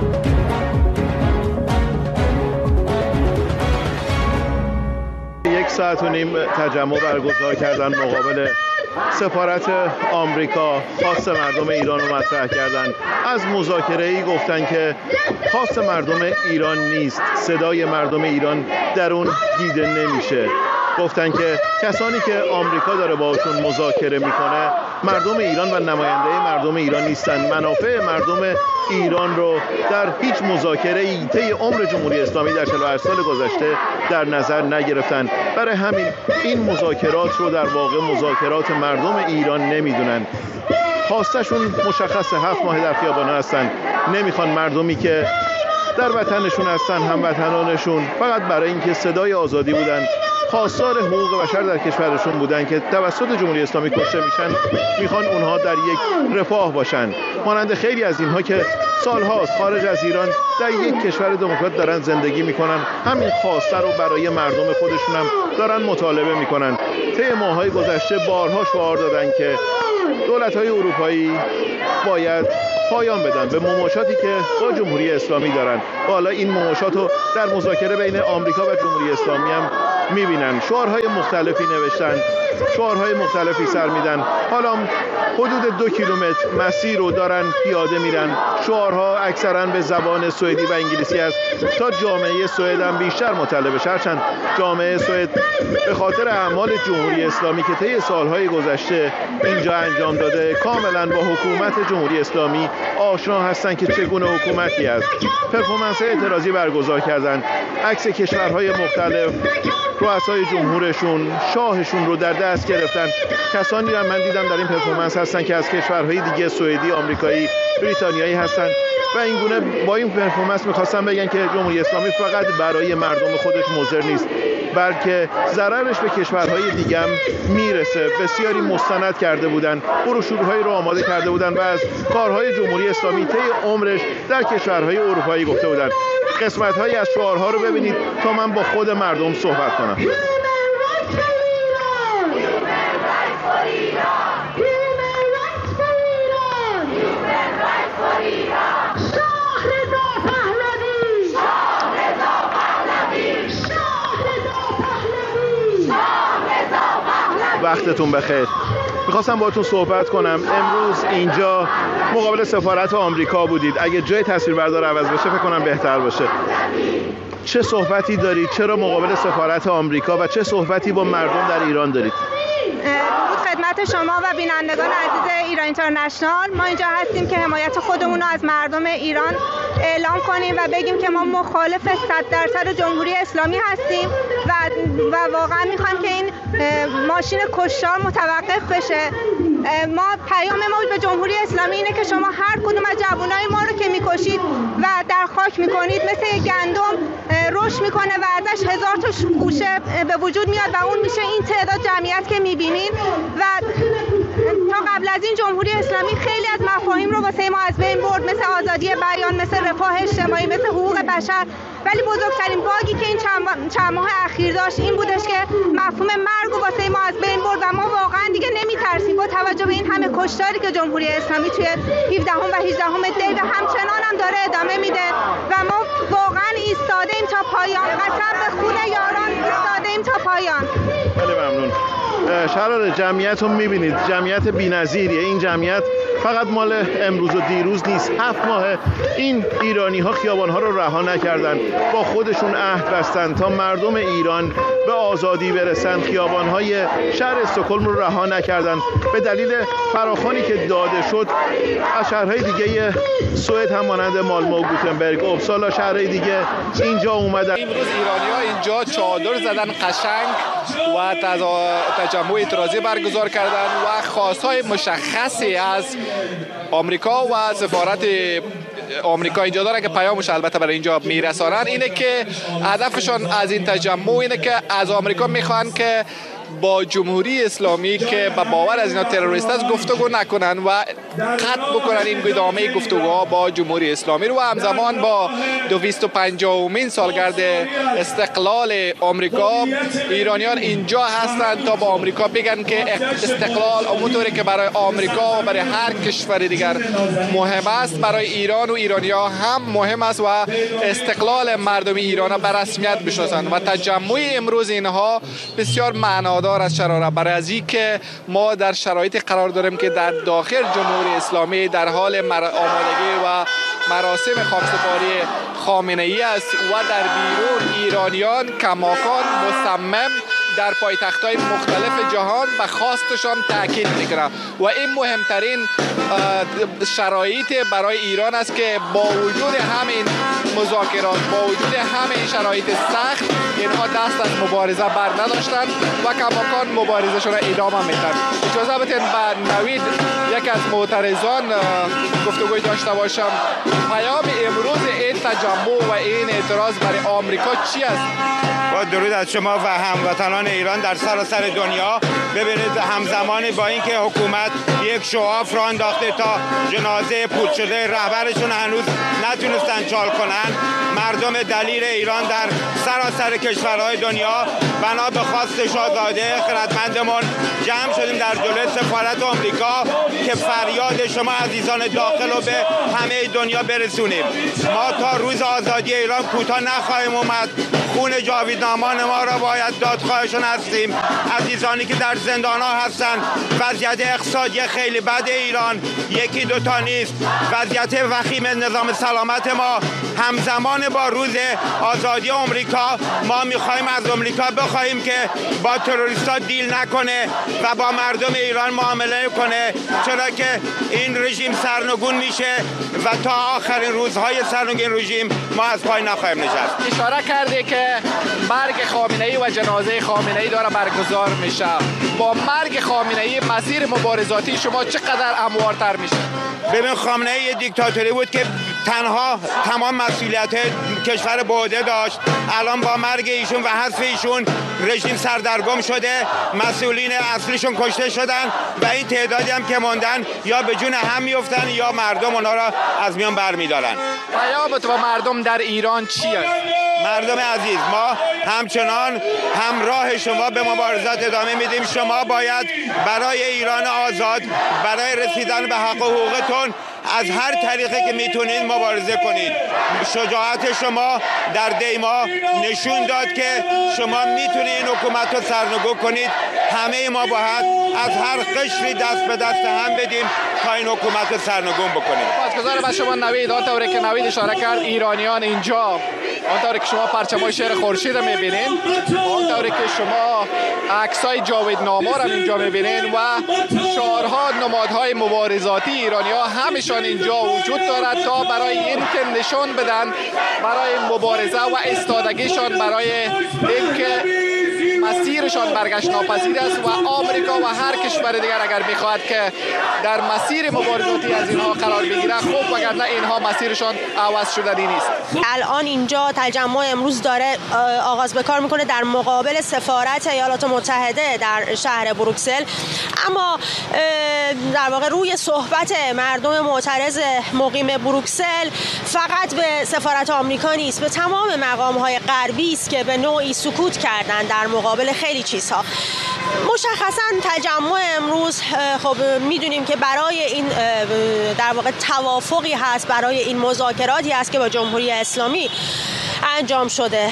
یک ساعت و نیم تجمع برگزار کردن مقابل سفارت آمریکا. خواست مردم ایران رو مطرح کردن. از مذاکره‌ای گفتن که خواست مردم ایران نیست، صدای مردم ایران در اون دیده نمیشه. گفتن که کسانی که آمریکا داره باشون مذاکره میکنه مردم ایران و نماینده مردم ایران نیستن. منافع مردم ایران رو در هیچ مذاکره‌ای طی عمر جمهوری اسلامی در 48 سال گذشته در نظر نگرفتن. برای همین این مذاکرات رو در واقع مذاکرات مردم ایران نمیدونن. خواستشون مشخص، 7 ماه در خیابان‌ها هستن. نمیخوان مردمی که در وطنشون هستن، هموطنانشون، فقط برای اینکه صدای آزادی بودن، خواستار حقوق بشر در کشورشون بودن که توسط جمهوری اسلامی کشته میشن، میخوان اونها در یک رفاه باشن. مانند خیلی از اینها که سالهاست خارج از ایران در یک کشور دموکرات دارن زندگی میکنن، همین خواسته رو برای مردم خودشون هم دارن مطالبه میکنن. طی ماه‌های گذشته بارها شعار دادن که دولت‌های اروپایی باید پایان بدن به مماشاتی که با جمهوری اسلامی دارن. حالا این مماشات رو در مذاکره بین آمریکا و جمهوری اسلامی هم میبینن. شعارهای مختلفی نوشتن، شعارهای مختلفی سر میدن. حالا حدود 2 کیلومتر مسیر رو دارن پیاده میرن. شعارها اکثرا به زبان سوئدی و انگلیسی است تا جامعه سوئد هم بیشتر مطلع بشه. هرچند جامعه سوئد به خاطر اعمال جمهوری اسلامی که طی سالهای گذشته اینجا انجام داده کاملا با حکومت جمهوری اسلامی آشنا هستن که چگونه حکومتی است. پرفورمنس اعتراضی برگزار کردن، عکس کشورهای مختلف، رؤسای جمهورشون، شاهشون رو در دست گرفتن. کسانی رو من دیدم در این پرفورمنس هستن که از کشورهای دیگه، سوئدی، آمریکایی، بریتانیایی هستن و این گونه با این پرفورمنس می‌خواستن بگن که جمهوری اسلامی فقط برای مردم خودش مضر نیست، بلکه ضررش به کشورهای دیگه هم میرسه. بسیاری مستند کرده بودن، بروشورهای رو آماده کرده بودن و از کارهای جمهوری اسلامی طی عمرش در کشورهای اروپایی گفته بودن. قسمت‌هایی از شعارها رو ببینید تا من با خود مردم صحبت کنم. وقتتون بخیر. میخواستم باهاتون صحبت کنم. امروز اینجا مقابل سفارت آمریکا بودید. اگه جای تصویربردار عوض بشه فکر کنم بهتر باشه. چه صحبتی دارید؟ چرا مقابل سفارت آمریکا و چه صحبتی با مردم در ایران دارید؟ خدمت شما و بینندگان عزیز ایران اینترنشنال، ما اینجا هستیم که حمایت خودمون رو از مردم ایران اعلام کنیم و بگیم که ما مخالف 100% جمهوری اسلامی هستیم و واقعا میخوایم که این ماشین کشتار متوقف بشه. ما پیام ما به جمهوری اسلامی اینه که شما هر کدوم از جوانای ما رو که میکشید و در خاک میکنید مثل گندم رشد میکنه و ازش 1000 تا خوشه به وجود میاد و اون میشه این تعداد جمعیت که میبینین. و تا قبل از این جمهوری اسلامی خیلی از مفاهیم رو واسه ما از بین برد، مثل آزادی بیان، مثل رفاه اجتماعی، مثل حقوق بشر. ولی بزرگترین باگی که این چند ماه اخیر داشت این بودش که مفهوم مرگ رو واسه ما از بین برد و ما واقعا دیگه نمیترسیم با توجه به این همه کشتاری که جمهوری اسلامی توی 17 و 18 دی و همچنان هم داره ادامه میده و ما واقعا ایستادیم تا پایان. قسم به خون یاران ایستادیم تا پایان. خیلی ممنون. شرار جمعیت رو میبینید، جمعیت بی‌نظیریه. این جمعیت فقط مال امروز و دیروز نیست. 7 ماه این ایرانی ها خیابان ها رو رها نکردن، با خودشون عهد بستن تا مردم ایران به آزادی برسن. خیابان های شهر استکهلم رو رها نکردن به دلیل فراخوانی که داده شد. از شهرهای دیگه سوئد هم مانند مالمو و گوتنبرگ، اوبسالا، شهرهای دیگه اینجا اومدن. امروز ایرانی‌ها اینجا چادر زدن قشنگ و تجمع اعتراضی برگزار کردن و خواست‌های مشخصی از آمریکا و سفارت آمریکا اینجا داره که پیامش البته برای اینجا میرسانن. اینه که هدفشون از این تجمع اینه که از آمریکا میخوان که با جمهوری اسلامی که با باور از اینا تروریست است گفتگو نکنن و قطع بکنن این ادامه گفتگوها با جمهوری اسلامی رو و همزمان با 250مین سالگرد استقلال آمریکا ایرانیان اینجا هستند تا با آمریکا بگن که استقلال اونطوری که برای آمریکا و برای هر کشور دیگر مهم است برای ایران و ایرانی‌ها هم مهم است و استقلال مردم ایران به رسمیت بشناسند و تجمع امروز اینها بسیار معنادار است برای از این که ما در شرایط قرار داریم که در داخل جمهوری اسلامی در حال آمادگی و مراسم خاکسپاری خامنه‌ای است و در بیرون ایرانیان کماکان مصمم در پایتخت‌های مختلف جهان به خواستشان تاکید می‌کنند و این مهمترین شرایط برای ایران است که با وجود همین مذاکرات با وجود همین شرایط سخت اینها دست از مبارزه بر نداشتند و کماکان مبارزه‌شان را ادامه میدن. اجازه بدین با نوید یک از معترضان گفتگوی داشته باشم. پیام امروز این تجمع و این اعتراض برای آمریکا چی است؟ با درود از شما و هموطنان ایران در سراسر دنیا. ببینید همزمان با اینکه حکومت یک شعاف را انداخته تا جنازه پود شده رهبرشون هنوز نتونستن چال کنن، مردم دلیر ایران در سراسر کشورهای دنیا بنا به خواست شاهزاده خردمندمون جمع شدیم در جلوی سفارت آمریکا که فریاد شما عزیزان داخل رو به همه دنیا برسونیم. ما تا روز آزادی ایران کوتاه نخواهیم اومد. خون جاویدنامان ما را باید دادخواهشون هستیم. عزیزانی که در زندان ها هستن، وضعیت اقتصادی خیلی بد ایران یکی دوتا نیست. وضعیت وخیم نظام سلامت ما همزمان با روز آزادی آمریکا ما میخوایم از آمریکا بخوایم که با تروریستا دیل نکنه و با مردم ایران معامله کنه، چرا که این رژیم سرنگون میشه و تا آخرین روزهای سرنگون رژیم ما از پای نخواهیم نشست. اشاره کرده که مرگ خامنه‌ای و جنازه خامنه‌ای داره برگزار میشه. با مرگ خامنه‌ای مسیر مبارزاتی شما چقدر هموارتر میشه؟ ببین خامنه‌ای یه دیکتاتوری بود که تنها تمام مسئولیت کشور به عهده داشت. الان با مرگ ایشون و حذف ایشون رژیم سردرگم شده، مسئولین اصلیشون کشته شدن و این تعدادی هم که موندن یا به جون هم میافتن یا مردم اونا را از میان برمیدارن. پیامت با مردم در ایران چیه؟ مردم عزیز، ما همچنان همراه شما به مبارزات ادامه میدیم. شما باید برای ایران آزاد، برای رسیدن به حق و حقوقتون از هر طریقی که میتونید مبارزه کنید. شجاعت شما در دیما نشون داد که شما میتونید این حکومت رو سرنگون کنید. همه ما باید از هر قشری دست به دست هم بدیم تا این حکومت رو سرنگون بکنیم. سپاسگزارم از شما نوید. آنطوری که نوید اشاره کرد ایرانیان اینجا، آنطوری که شما پرچمای شهر خورشید رو میبینید، آنطوری که شما عکسای جاویدنامه رو اینجا میبینید و شعارها نمادهای مبارزاتی ایرانی‌ها همشان اینجا وجود دارد تا برای این که نشون بدن برای مبارزه و ایستادگیشان برای اینکه مسیرشان برگشت ناپذیر است و آمریکا و هر کشور دیگر اگر میخواهد که در مسیر مبارزاتی از اینها قرار بگیره خوب، وگرنه اینها مسیرشان عوض شدنی نیست. الان اینجا تجمع امروز داره آغاز به کار میکنه در مقابل سفارت ایالات متحده در شهر بروکسل، اما در واقع روی صحبت مردم معترض مقیم بروکسل فقط به سفارت آمریکا نیست، به تمام مقام‌های غربی است که به نوعی سکوت کردن در مقابل خیلی چیزها. مشخصا تجمع امروز خب میدونیم که برای این در واقع توافقی هست، برای این مذاکراتی هست که با جمهوری اسلامی انجام شده.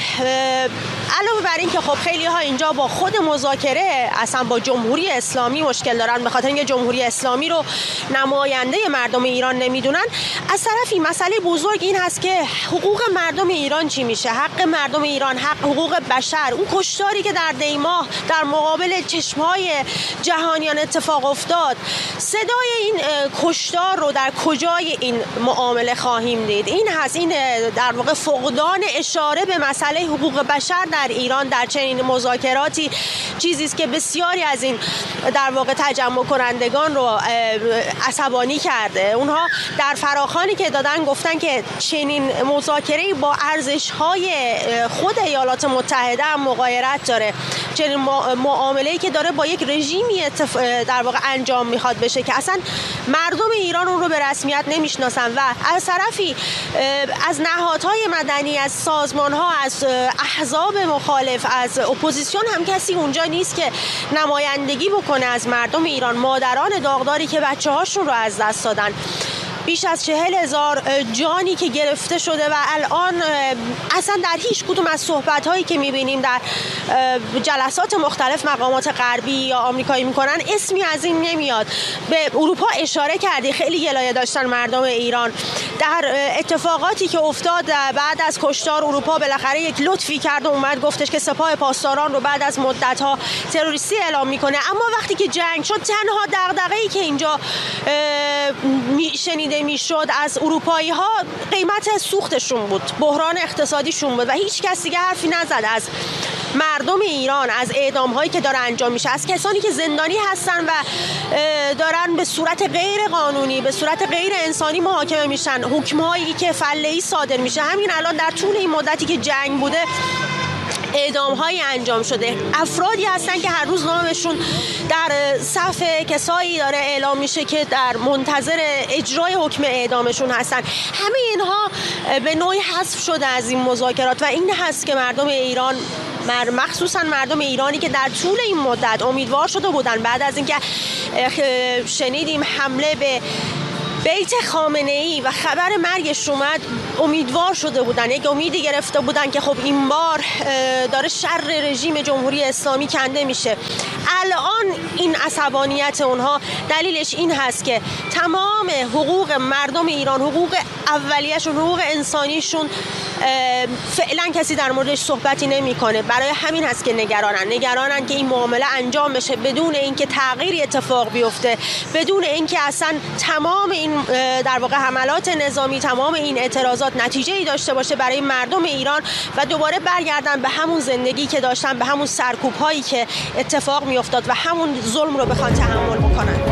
علاوه بر این که خب خیلی ها اینجا با خود مذاکره اصلا با جمهوری اسلامی مشکل دارن، به خاطر اینکه جمهوری اسلامی رو نماینده مردم ایران نمیدونن. از طرفی مسئله بزرگ این هست که حقوق مردم ایران چی میشه، حق مردم ایران، حقوق بشر، اون کشتاری که در دیماه در مقابل چشمهای جهانیان اتفاق افتاد، صدای این کشتار رو در کجای این معامله خواهیم دید؟ این هست، این در واقع فقدان اشاره به مسئله حقوق بشر در ایران در چنین مذاکراتی چیزی است که بسیاری از این در واقع تجمع کنندگان رو عصبانی کرده. اونها در فراخوانی که دادن گفتن که چنین مذاکره‌ای با ارزش‌های خود ایالات متحده هم مغایرت داره چنین معامله‌ای که داره با یک رژیمی در واقع انجام میخواد بشه که اصلا مردم ایران اون رو به رسمیت نمیشناسن و از طرفی از نهادهای مدنی، از سازمان‌ها، از احزاب مخالف، از اپوزیسیون هم کسی اونجا نیست که نمایندگی بکنه از مردم ایران، مادران داغداری که بچه‌هاشون رو از دست دادن. بیش از 40,000 جانی که گرفته شده و الان اصلا در هیچ کدوم از صحبت‌هایی که می‌بینیم در جلسات مختلف مقامات غربی یا آمریکایی می‌کنن اسمی از این نمیاد. به اروپا اشاره کردی، خیلی گلایه داشتن مردم ایران در اتفاقاتی که افتاد بعد از کشتار. اروپا بالاخره یک لطفی کرد و اومد گفتش که سپاه پاسداران رو بعد از مدت‌ها تروریستی اعلام می‌کنه، اما وقتی که جنگ شد تنها دغدغه‌ای که اینجا شنیده میشد از اروپایی ها قیمت سوختشون بود، بحران اقتصادیشون بود و هیچ کس دیگه حرفی نزد از مردم ایران، از اعدام هایی که داره انجام میشه، از کسانی که زندانی هستن و دارن به صورت غیر قانونی، به صورت غیر انسانی محاکمه میشن، حکم هایی که فله‌ای صادر میشه. همین الان در طول این مدتی که جنگ بوده اعدام‌هایی انجام شده، افرادی هستن که هر روز نامشون در صف کسایی داره اعلام میشه که در منتظر اجرای حکم اعدامشون هستن. همه اینها به نوعی حذف شده از این مذاکرات و این هست که مردم ایران، مخصوصا مردم ایرانی که در طول این مدت امیدوار شده بودن بعد از اینکه شنیدیم حمله به بیت خامنه‌ای و خبر مرگش اومد، امیدوار شده بودن، یک امیدی گرفته بودن که خب این بار داره شر رژیم جمهوری اسلامی کنده میشه. الان این عصبانیت اونها دلیلش این هست که تمام حقوق مردم ایران، حقوق اولیه‌شون، حقوق انسانیشون فعلا کسی در موردش صحبتی نمیکنه. برای همین هست که نگرانن که این معامله انجام بشه بدون اینکه تغییری اتفاق بیفته، بدون اینکه اصلا تمام این در واقع حملات نظامی، تمام این اعتراضات نتیجه‌ای داشته باشه برای مردم ایران و دوباره برگردن به همون زندگی که داشتن، به همون سرکوب‌هایی که اتفاق میافتاد و همون ظلم رو بخوان تحمل بکنن.